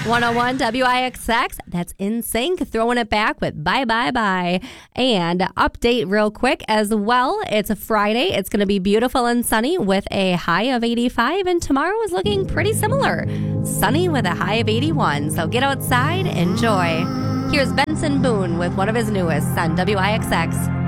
101 WIXX, that's NSYNC, throwing it back with Bye Bye Bye. And update real quick as well, it's a Friday. It's going to be beautiful and sunny with a high of 85, and tomorrow is looking pretty similar. Sunny with a high of 81, so get outside, enjoy. Here's Benson Boone with one of his newest on WIXX.